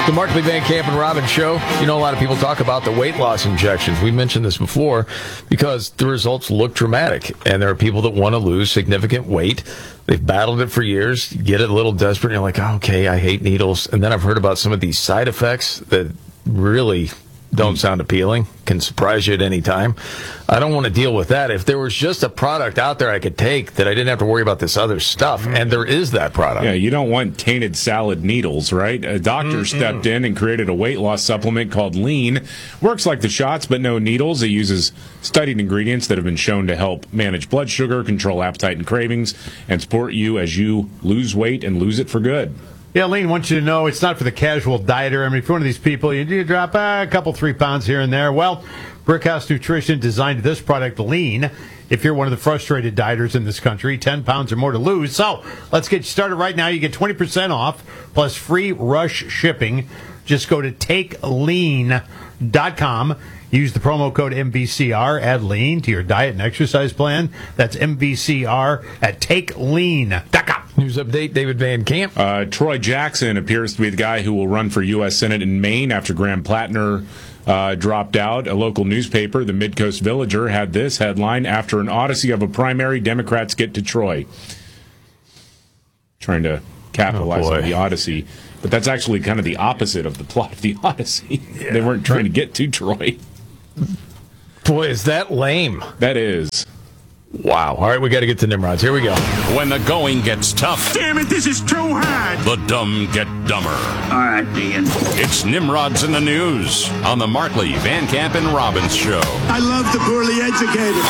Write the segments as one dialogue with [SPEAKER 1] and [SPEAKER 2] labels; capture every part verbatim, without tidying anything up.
[SPEAKER 1] The Markley, Van Camp, and Robbins Show. You know, a lot of people talk about the weight loss injections. We mentioned this before because the results look dramatic, and there are people that want to lose significant weight. They've battled it for years, get it a little desperate, and you're like, oh, okay, I hate needles. And then I've heard about some of these side effects that really don't sound appealing, can surprise you at any time. I don't want to deal with that. If there was just a product out there I could take that I didn't have to worry about this other stuff, and there is that product.
[SPEAKER 2] Yeah, you don't want tainted salad needles, right? A doctor mm-hmm. stepped in and created a weight loss supplement called Lean. Works like the shots, but no needles. It uses studied ingredients that have been shown to help manage blood sugar, control appetite and cravings, and support you as you lose weight and lose it for good.
[SPEAKER 3] Yeah, Lean wants you to know it's not for the casual dieter. I mean, if you're one of these people, you do drop uh, a couple, three pounds here and there. Well, Brickhouse Nutrition designed this product, Lean, if you're one of the frustrated dieters in this country, ten pounds or more to lose. So let's get you started right now. You get twenty percent off plus free rush shipping. Just go to take lean dot com. Use the promo code M V C R. Add Lean to your diet and exercise plan. That's M V C R at take lean dot com.
[SPEAKER 1] News update, David Van Camp.
[SPEAKER 2] Uh, Troy Jackson appears to be the guy who will run for U S Senate in Maine after Graham Plattner uh, dropped out. A local newspaper, the Midcoast Villager, had this headline: after an odyssey of a primary, Democrats get to Troy. Trying to capitalize
[SPEAKER 1] oh
[SPEAKER 2] on the odyssey. But that's actually kind of the opposite of the plot of the Odyssey. Yeah. They weren't trying to get to Troy.
[SPEAKER 1] Boy, is that lame.
[SPEAKER 2] That is.
[SPEAKER 1] Wow. All right, we got to get to Nimrods. Here we go.
[SPEAKER 4] When the going gets tough.
[SPEAKER 5] Damn it, this is too hard.
[SPEAKER 4] The dumb get dumber.
[SPEAKER 5] All right, Ian.
[SPEAKER 4] It's Nimrods in the News on the Markley, Van Camp, and Robbins Show.
[SPEAKER 5] I love the poorly educated.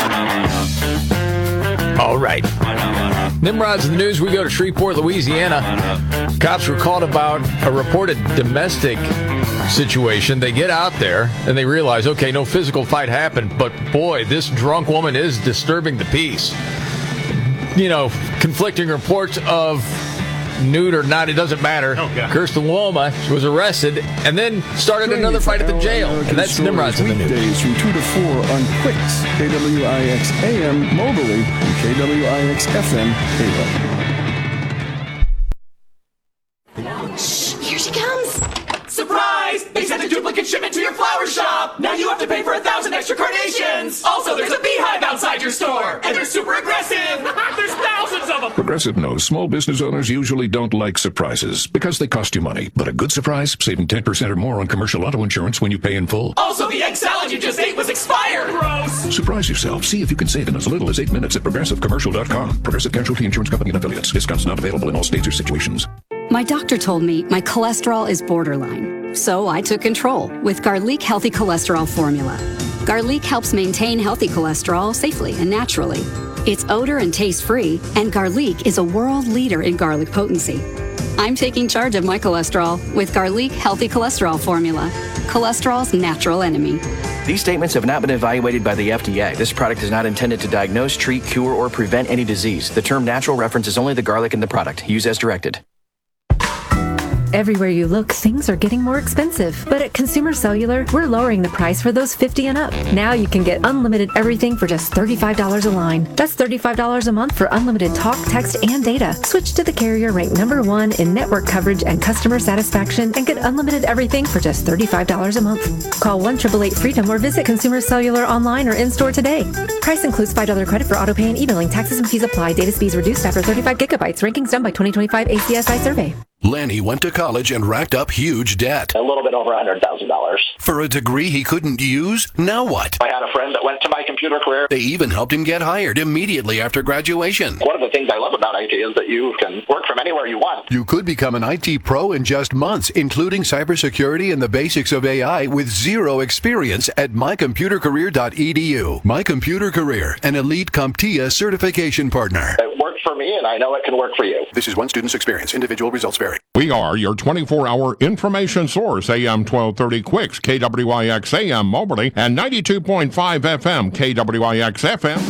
[SPEAKER 1] All right. Nimrods in the News. We go to Shreveport, Louisiana. Cops were called about a reported domestic situation. They get out there and they realize, okay, no physical fight happened, but boy, this drunk woman is disturbing the peace. You know, conflicting reports of nude or not, it doesn't matter.
[SPEAKER 3] Oh,
[SPEAKER 1] Kirsten Loma was arrested and then started
[SPEAKER 6] Join
[SPEAKER 1] another fight at the jail.
[SPEAKER 6] American
[SPEAKER 1] And that's Nimrods in the News.
[SPEAKER 6] Weekdays from two to four on Quicks, K W I X A M, Moberly, and K W I X F M, Halo.
[SPEAKER 7] Shh, here she comes.
[SPEAKER 8] Surprise! They sent a duplicate shipment to your flower shop! Now you have to pay for a thousand extra carnations! Also, there's a beehive outside your store! And they're super aggressive! There's thousands of them!
[SPEAKER 9] Progressive knows small business owners usually don't like surprises because they cost you money. But a good surprise, saving ten percent or more on commercial auto insurance when you pay in full.
[SPEAKER 8] Also, the egg salad you just ate was expired! Gross!
[SPEAKER 9] Surprise yourself. See if you can save in as little as eight minutes at progressive commercial dot com. Progressive Casualty Insurance Company and affiliates. Discounts not available in all states or situations.
[SPEAKER 10] My doctor told me my cholesterol is borderline, so I took control with Garlic Healthy Cholesterol Formula. Garlic helps maintain healthy cholesterol safely and naturally. It's odor and taste-free, and Garlic is a world leader in garlic potency. I'm taking charge of my cholesterol with Garlic Healthy Cholesterol Formula, cholesterol's natural enemy.
[SPEAKER 11] These statements have not been evaluated by the F D A. This product is not intended to diagnose, treat, cure, or prevent any disease. The term natural references only the garlic in the product. Use as directed.
[SPEAKER 12] Everywhere you look, things are getting more expensive. But at Consumer Cellular, we're lowering the price for those fifty and up. Now you can get unlimited everything for just thirty-five dollars a line. That's thirty-five dollars a month for unlimited talk, text, and data. Switch to the carrier ranked number one in network coverage and customer satisfaction and get unlimited everything for just thirty-five dollars a month. Call one eight eight eight freedom or visit Consumer Cellular online or in-store today. Price includes five dollars credit for auto pay and e-billing. Taxes and fees apply. Data speeds reduced after thirty-five gigabytes. Rankings done by twenty twenty-five A C S I survey.
[SPEAKER 4] Lanny went to college and racked up huge debt.
[SPEAKER 13] A little bit over one hundred thousand dollars.
[SPEAKER 4] For a degree he couldn't use? Now what?
[SPEAKER 13] I had a friend that went to My Computer Career.
[SPEAKER 4] They even helped him get hired immediately after graduation.
[SPEAKER 13] One of the things I love about I T is that you can work from anywhere you want.
[SPEAKER 4] You could become an I T pro in just months, including cybersecurity and the basics of A I with zero experience at my computer career dot e d u. My Computer Career, an elite CompTIA certification partner.
[SPEAKER 13] It worked for me, and I know it can work for you.
[SPEAKER 4] This is one student's experience. Individual results vary.
[SPEAKER 14] We are your twenty-four hour information source, A M twelve thirty Quicks, K W I X A M Moberly, and ninety-two point five F M, K W I X F M.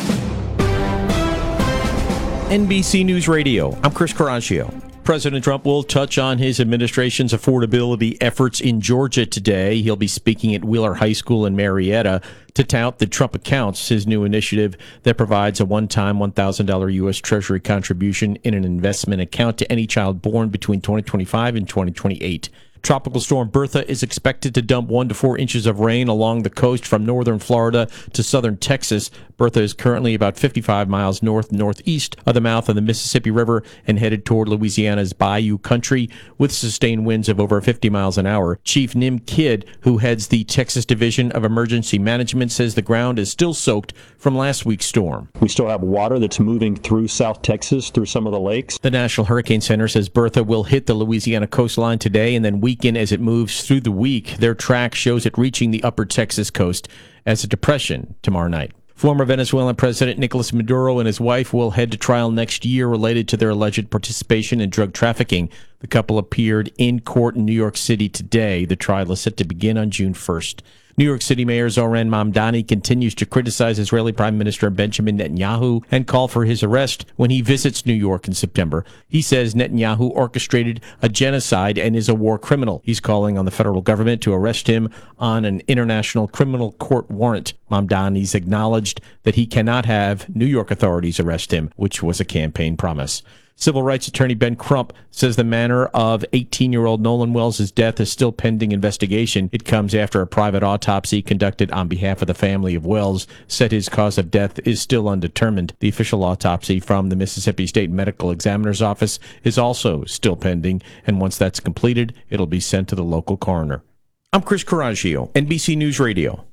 [SPEAKER 15] N B C News Radio, I'm Chris Caraccio. President Trump will touch on his administration's affordability efforts in Georgia today. He'll be speaking at Wheeler High School in Marietta to tout the Trump Accounts, his new initiative that provides a one-time one thousand dollars U S Treasury contribution in an investment account to any child born between twenty twenty-five and twenty twenty-eight. Tropical storm Bertha is expected to dump one to four inches of rain along the coast from northern Florida to southern Texas. Bertha is currently about fifty-five miles north-northeast of the mouth of the Mississippi River and headed toward Louisiana's Bayou Country with sustained winds of over fifty miles an hour. Chief Nim Kidd, who heads the Texas Division of Emergency Management, says the ground is still soaked from last week's storm.
[SPEAKER 7] We still have water that's moving through South Texas, through some of the lakes.
[SPEAKER 15] The National Hurricane Center says Bertha will hit the Louisiana coastline today and then weaken as it moves through the week. Their track shows it reaching the upper Texas coast as a depression tomorrow night. Former Venezuelan President Nicolas Maduro and his wife will head to trial next year related to their alleged participation in drug trafficking. The couple appeared in court in New York City today. The trial is set to begin on June first. New York City Mayor Zoran Mamdani continues to criticize Israeli Prime Minister Benjamin Netanyahu and call for his arrest when he visits New York in September. He says Netanyahu orchestrated a genocide and is a war criminal. He's calling on the federal government to arrest him on an international criminal court warrant. Mamdani's acknowledged that he cannot have New York authorities arrest him, which was a campaign promise. Civil rights attorney Ben Crump says the manner of eighteen-year-old Nolan Wells' death is still pending investigation. It comes after a private autopsy conducted on behalf of the family of Wells said his cause of death is still undetermined. The official autopsy from the Mississippi State Medical Examiner's Office is also still pending, and once that's completed, it'll be sent to the local coroner. I'm Chris Coraggio, N B C News Radio.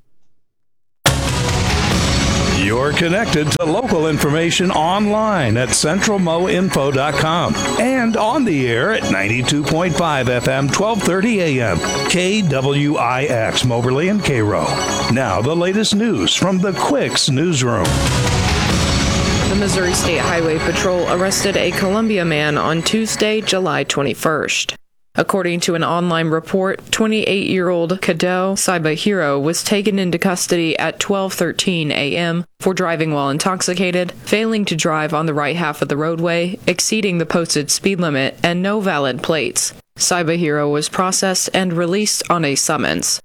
[SPEAKER 16] You're connected to local information online at central mo info dot com and on the air at ninety-two point five F M, twelve thirty A M, K W I X, Moberly and Cairo. Now the latest news from the Quicks Newsroom.
[SPEAKER 17] The Missouri State Highway Patrol arrested a Columbia man on Tuesday, July twenty-first. According to an online report, twenty-eight-year-old Kado Saibahiro was taken into custody at twelve thirteen A M for driving while intoxicated, failing to drive on the right half of the roadway, exceeding the posted speed limit, and no valid plates. Saibahiro was processed and released on a summons.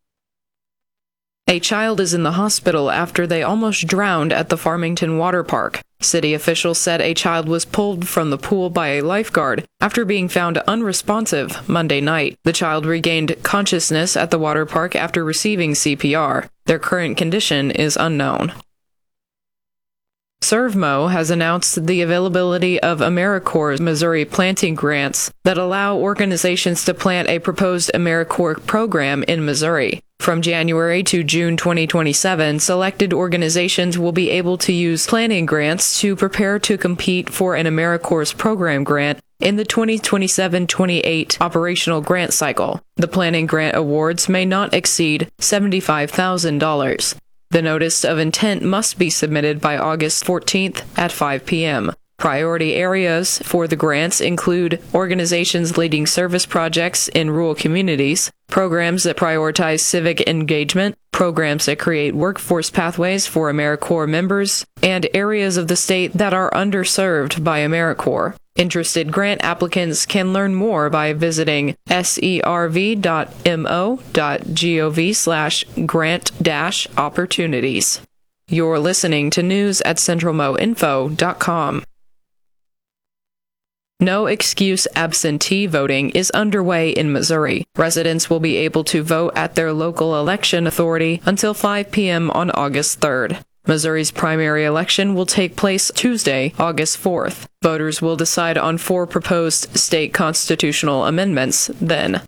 [SPEAKER 17] A child is in the hospital after they almost drowned at the Farmington Water Park. City officials said a child was pulled from the pool by a lifeguard after being found unresponsive Monday night. The child regained consciousness at the water park after receiving C P R. Their current condition is unknown. ServMo has announced the availability of AmeriCorps Missouri planting grants that allow organizations to plant a proposed AmeriCorps program in Missouri. From January to June twenty twenty-seven, selected organizations will be able to use planting grants to prepare to compete for an AmeriCorps program grant in the twenty twenty-seven twenty-eight operational grant cycle. The planting grant awards may not exceed seventy-five thousand dollars. The notice of intent must be submitted by August fourteenth at five P M Priority areas for the grants include organizations leading service projects in rural communities, programs that prioritize civic engagement, programs that create workforce pathways for AmeriCorps members, and areas of the state that are underserved by AmeriCorps. Interested grant applicants can learn more by visiting serv dot mo dot gov slash grant dash opportunities. You're listening to news at central mo info dot com. No excuse absentee voting is underway in Missouri. Residents will be able to vote at their local election authority until five P M on August third. Missouri's primary election will take place Tuesday, August fourth. Voters will decide on four proposed state constitutional amendments then.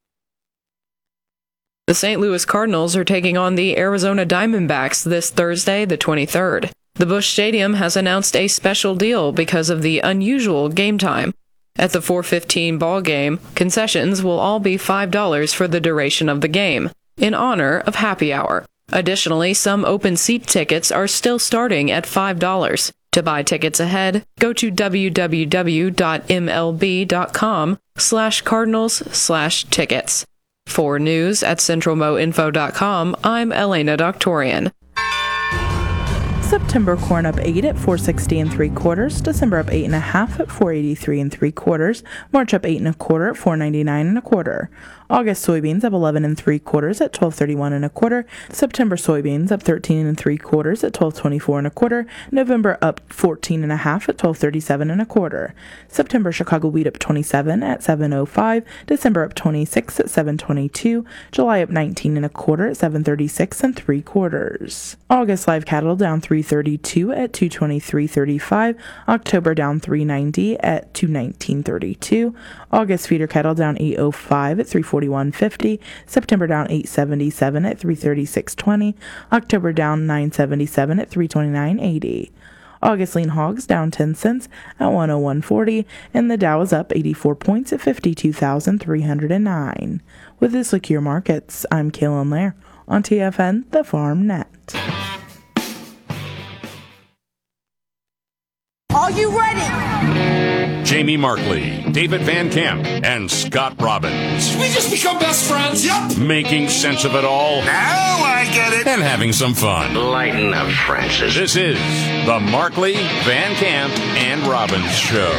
[SPEAKER 17] The Saint Louis Cardinals are taking on the Arizona Diamondbacks this Thursday, the twenty-third. The Busch Stadium has announced a special deal because of the unusual game time. At the four fifteen ball game, concessions will all be five dollars for the duration of the game, in honor of happy hour. Additionally, some open seat tickets are still starting at five dollars. To buy tickets ahead, go to w w w dot m l b dot com slash cardinals slash tickets. For news at central mo info dot com, I'm Elena Doctorian.
[SPEAKER 18] September corn up eight at four sixty and three quarters. December up eight and a half at four eighty-three and three quarters. March up eight and a quarter at four ninety-nine and a quarter. August soybeans up eleven and three quarters at twelve thirty-one and a quarter. September soybeans up thirteen and three quarters at twelve twenty-four and a quarter. November up fourteen and a half at twelve thirty-seven and a quarter. September Chicago wheat up twenty-seven at seven oh five. December up twenty-six at seven twenty-two. July up nineteen and a quarter at seven thirty-six and three quarters. August live cattle down three thirty-two at two twenty-three thirty-five. October down three ninety at two nineteen thirty-two. August feeder cattle down eight oh five at three forty-one fifty. September down eight seventy-seven at three thirty-six twenty. October down nine seventy-seven at three twenty-nine eighty. August lean hogs down ten cents at one oh one forty, and the Dow is up eighty-four points at fifty-two thousand three hundred nine. With this look your markets, I'm Kaylin Lair on T F N, the Farm Net.
[SPEAKER 19] Are you ready?
[SPEAKER 20] Jamie Markley, David Van Camp, and Scott Robbins.
[SPEAKER 8] We just become best friends. Yep.
[SPEAKER 20] Making sense of it all.
[SPEAKER 8] Now I get it.
[SPEAKER 20] And having some fun.
[SPEAKER 8] Lighten up, Francis.
[SPEAKER 20] This is the Markley, Van Camp, and Robbins Show.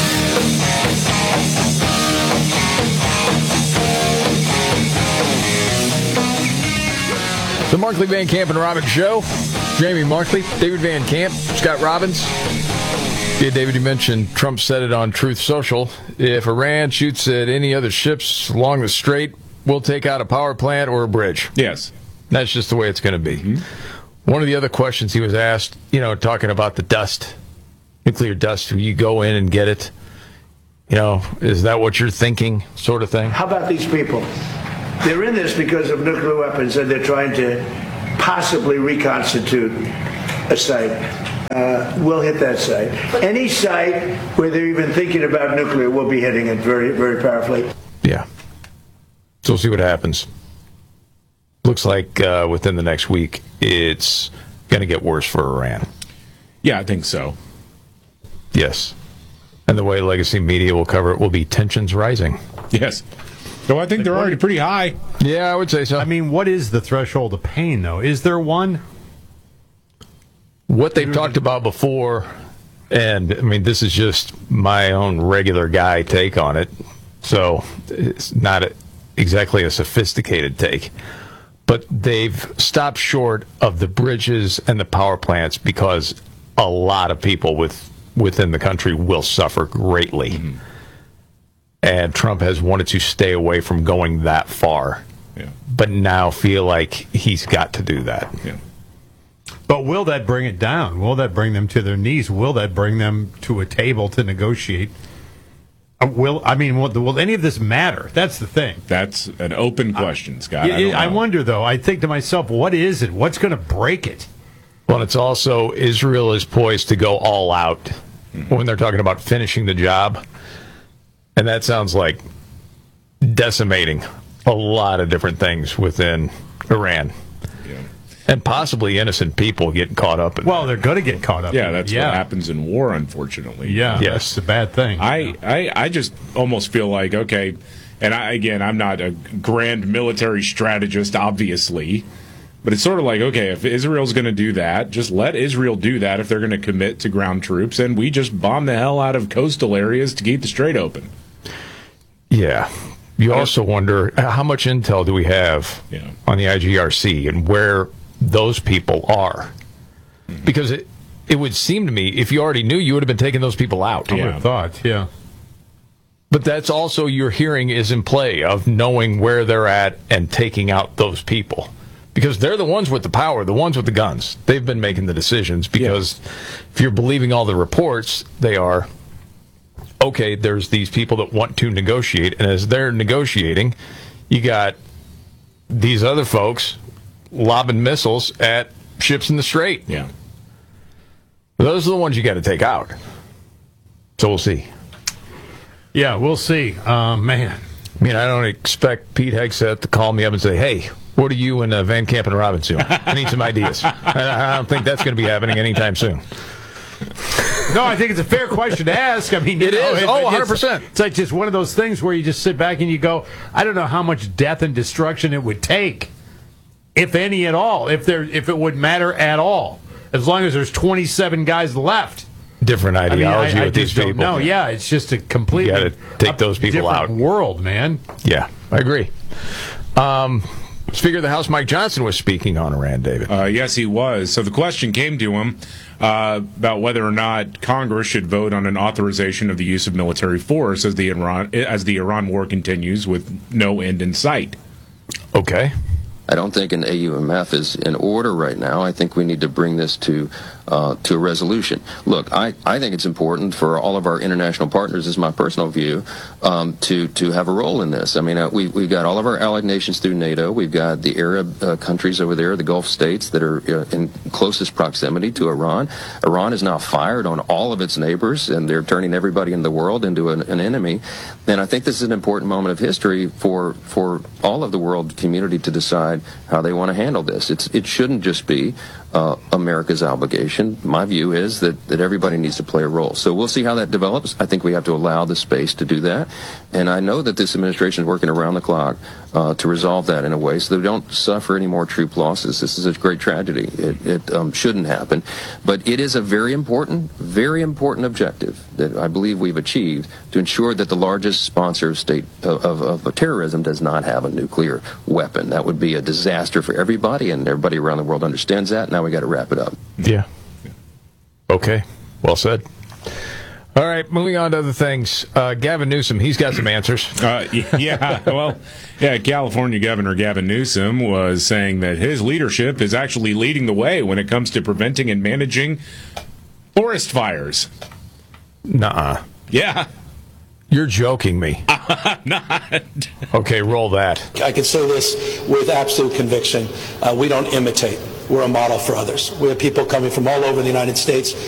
[SPEAKER 1] The Markley, Van Camp, and Robbins Show. Jamie Markley, David Van Camp, Scott Robbins. Yeah, David, you mentioned Trump said it on Truth Social. If Iran shoots at any other ships along the strait, we'll take out a power plant or a bridge.
[SPEAKER 2] Yes.
[SPEAKER 1] That's just the way it's going to be. Mm-hmm. One of the other questions he was asked, you know, talking about the dust, nuclear dust, you go in and get it. You know, is that what you're thinking, sort of thing?
[SPEAKER 21] How about these people? They're in this because of nuclear weapons, and they're trying to possibly reconstitute a site. Uh, we'll hit that site. Any site where they're even thinking about nuclear, we'll be hitting it very, very powerfully.
[SPEAKER 1] Yeah. So we'll see what happens. Looks like uh, within the next week, it's going to get worse for Iran.
[SPEAKER 2] Yeah, I think so.
[SPEAKER 1] Yes. And the way legacy media will cover it will be tensions rising.
[SPEAKER 2] Yes. So I think they're already pretty high.
[SPEAKER 1] Yeah, I would say so.
[SPEAKER 3] I mean, what is the threshold of pain, though? Is there one?
[SPEAKER 1] What they've talked about before, and I mean, this is just my own regular guy take on it, so it's not a, exactly a sophisticated take, but they've stopped short of the bridges and the power plants because a lot of people with within the country will suffer greatly. Mm-hmm. And Trump has wanted to stay away from going that far,
[SPEAKER 2] yeah.
[SPEAKER 1] but now feel like he's got to do that.
[SPEAKER 2] Yeah.
[SPEAKER 3] But will that bring it down? Will that bring them to their knees? Will that bring them to a table to negotiate? Uh, will I mean, will, will any of this matter? That's the thing.
[SPEAKER 2] That's an open question, Scott.
[SPEAKER 3] I, I, I wonder, though. I think to myself, what is it? What's going to break it?
[SPEAKER 1] Well, it's also Israel is poised to go all out mm-hmm. when they're talking about finishing the job. And that sounds like decimating a lot of different things within Iran. And possibly innocent people getting caught up in
[SPEAKER 3] Well, they're going to get caught up
[SPEAKER 2] yeah,
[SPEAKER 3] in
[SPEAKER 2] that's
[SPEAKER 3] it. Yeah,
[SPEAKER 2] what happens in war, unfortunately.
[SPEAKER 3] Yeah,
[SPEAKER 1] yes.
[SPEAKER 3] That's a bad thing.
[SPEAKER 2] I, I, I just almost feel like, okay, and I, again, I'm not a grand military strategist, obviously, but it's sort of like, okay, if Israel's going to do that, just let Israel do that if they're going to commit to ground troops, and we just bomb the hell out of coastal areas to keep the strait open.
[SPEAKER 1] Yeah. You also wonder, how much intel do we have
[SPEAKER 2] yeah.
[SPEAKER 1] on the I G R C and where those people are? Mm-hmm. Because it it would seem to me, if you already knew, you would have been taking those people out.
[SPEAKER 3] I would have thought, yeah.
[SPEAKER 1] But that's also your hearing is in play of knowing where they're at and taking out those people. Because they're the ones with the power, the ones with the guns. They've been making the decisions because yeah. if you're believing all the reports, they are, okay, there's these people that want to negotiate. And as they're negotiating, you got these other folks lobbing missiles at ships in the strait.
[SPEAKER 2] Yeah.
[SPEAKER 1] Those are the ones you got to take out. So we'll see.
[SPEAKER 3] Yeah, we'll see. Uh, man.
[SPEAKER 1] I mean, I don't expect Pete Hegseth to call me up and say, hey, what are you and uh, Van Camp and Robbins doing? I need some ideas. I, I don't think that's going to be happening anytime soon.
[SPEAKER 3] No, I think it's a fair question to ask. I mean, you
[SPEAKER 1] it
[SPEAKER 3] know,
[SPEAKER 1] is.
[SPEAKER 3] It,
[SPEAKER 1] Oh, one hundred percent.
[SPEAKER 3] It's, it's like just one of those things where you just sit back and you go, I don't know how much death and destruction it would take, if any at all, if there, if it would matter at all. as long as there's twenty-seven guys left.
[SPEAKER 1] Different ideology
[SPEAKER 3] I mean, I, I
[SPEAKER 1] with these
[SPEAKER 3] just don't
[SPEAKER 1] people.
[SPEAKER 3] know. Yeah, it's just a completely
[SPEAKER 1] You got to take those people
[SPEAKER 3] different
[SPEAKER 1] out.
[SPEAKER 3] world, man.
[SPEAKER 1] Yeah, I agree. Um, Speaker of the House Mike Johnson was speaking on Iran, David.
[SPEAKER 2] Uh, yes, he was. So the question came to him uh, about whether or not Congress should vote on an authorization of the use of military force as the Iran as the Iran war continues with no end in sight.
[SPEAKER 1] Okay.
[SPEAKER 5] I don't think an A U M F is in order right now. I think we need to bring this to uh, to a resolution. Look, I, I think it's important for all of our international partners, is my personal view, um, to to have a role in this. I mean, uh, we, we've got all of our allied nations through NATO. We've got the Arab uh, countries over there, the Gulf states that are uh, in closest proximity to Iran. Iran is now fired on all of its neighbors, and they're turning everybody in the world into an, an enemy. And I think this is an important moment of history for for all of the world community to decide how they want to handle this. It's it shouldn't just be uh, America's obligation. My view is that, that everybody needs to play a role. So we'll see how that develops. I think we have to allow the space to do that. And I know that this administration is working around the clock uh, to resolve that in a way so they don't suffer any more troop losses. This is a great tragedy. It, it um, shouldn't happen. But it is a very important, very important objective that I believe we've achieved to ensure that the largest sponsor of state of, of, of terrorism does not have a nuclear weapon. That would be a disaster for everybody, and everybody around the world understands that. Now we got to wrap it up.
[SPEAKER 1] Yeah. Okay. Well said. All right, moving on to other things. Uh, Gavin Newsom, he's got some answers.
[SPEAKER 2] Uh, yeah, well, yeah, California Governor Gavin Newsom was saying that his leadership is actually leading the way when it comes to preventing and managing forest fires.
[SPEAKER 1] Nuh-uh.
[SPEAKER 2] Yeah.
[SPEAKER 1] You're joking me.
[SPEAKER 2] I'm not.
[SPEAKER 1] Okay, roll that.
[SPEAKER 22] I can say this with absolute conviction. Uh, we don't imitate. We're a model for others. We have people coming from all over the United States